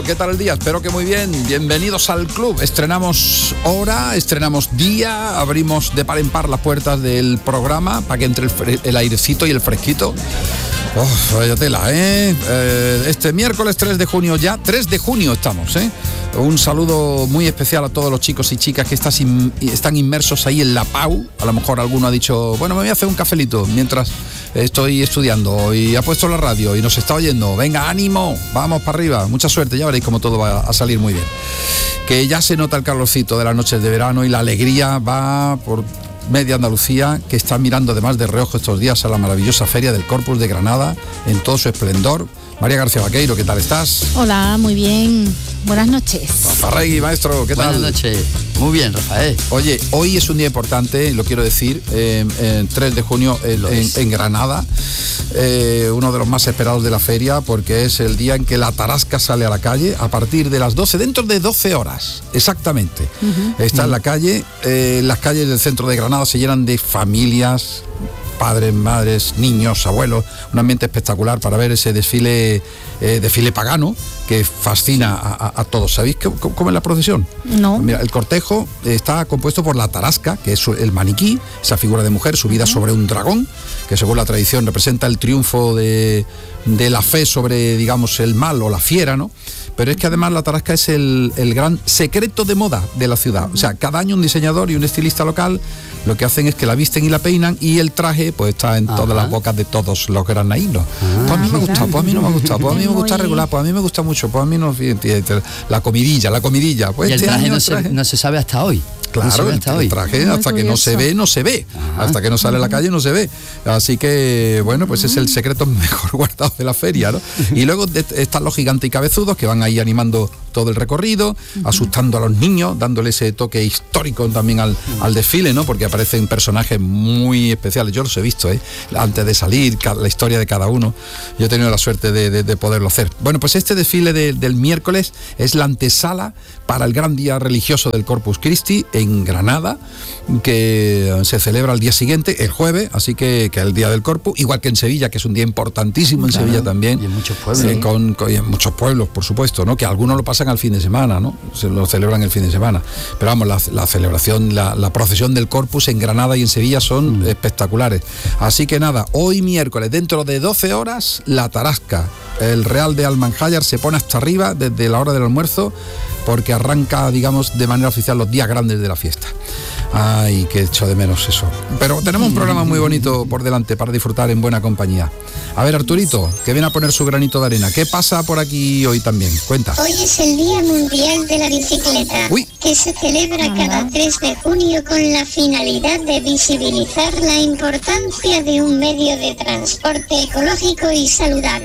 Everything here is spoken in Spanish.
¿Qué tal el día? Espero que muy bien. Bienvenidos al club. Estrenamos hora, estrenamos día, abrimos de par en par las puertas del programa para que entre el airecito y el fresquito. Vaya tela, este miércoles 3 de junio ya, 3 de junio estamos, Un saludo muy especial a todos los chicos y chicas que están inmersos ahí en la PAU. A lo mejor alguno ha dicho, bueno, me voy a hacer un cafelito mientras estoy estudiando y ha puesto la radio y nos está oyendo. Venga, ánimo, vamos para arriba. Mucha suerte, ya veréis cómo todo va a salir muy bien. Que ya se nota el calorcito de las noches de verano y la alegría va por media Andalucía, que está mirando además de reojo estos días a la maravillosa Feria del Corpus de Granada en todo su esplendor. María García Vaqueiro, ¿qué tal estás? Hola, muy bien. Buenas noches. Farregui, maestro, ¿qué tal? Buenas noches. Muy bien, Rafael. Oye, hoy es un día importante, lo quiero decir, 3 de junio en Granada, uno de los más esperados de la feria, porque es el día en que la tarasca sale a la calle a partir de las 12, dentro de 12 horas, exactamente. Está en la calle, las calles del centro de Granada se llenan de familias, padres, madres, niños, abuelos, un ambiente espectacular para ver ese desfile pagano que fascina a todos. ¿Sabéis cómo es la procesión? No. Mira, el cortejo está compuesto por la tarasca, que es el maniquí, esa figura de mujer subida sobre un dragón, que según la tradición representa el triunfo de la fe sobre, digamos, el mal o la fiera, ¿no? Pero es que además la tarasca es el gran secreto de moda de la ciudad. O sea, cada año un diseñador y un estilista local lo que hacen es que la visten y la peinan, y el traje pues está en todas las bocas de todos los granaínos. Pues a mí me gusta, pues a mí no me gusta, pues a mí me gusta regular, pues a mí me gusta mucho, pues a mí no... La comidilla. Pues y el traje no se sabe hasta hoy. Claro, el traje hasta que no se ve. Hasta que no sale a la calle no se ve. Así que, bueno, pues es el secreto mejor guardado de la feria, ¿no? Y luego están los gigantes y cabezudos que van ahí animando todo el recorrido, asustando a los niños, dándole ese toque histórico también al desfile, ¿no? Porque aparecen personajes muy especiales. Yo los he visto, antes de salir, la historia de cada uno. Yo he tenido la suerte de poderlo hacer. Bueno, pues este desfile del miércoles es la antesala para el gran día religioso del Corpus Christi en Granada, que se celebra al día siguiente, el jueves, así que el día del Corpus, igual que en Sevilla, que es un día importantísimo en Sevilla también. Y en muchos pueblos. Y en muchos pueblos, por supuesto, ¿no? Que algunos lo pasan al fin de semana, ¿no? Se lo celebran el fin de semana. Pero vamos, la celebración, la procesión del Corpus en Granada y en Sevilla son espectaculares. Así que nada, hoy miércoles, dentro de 12 horas, la tarasca, el Real de Almanjáyar se pone hasta arriba desde la hora del almuerzo, porque arranca, digamos, de manera oficial los días grandes de la fiesta. Ay, que echo de menos eso. Pero tenemos un programa muy bonito por delante para disfrutar en buena compañía. A ver, Arturito, que viene a poner su granito de arena. ¿Qué pasa por aquí hoy también? Cuenta. Hoy es el Día Mundial de la Bicicleta, que se celebra cada 3 de junio con la finalidad de visibilizar la importancia de un medio de transporte ecológico y saludable.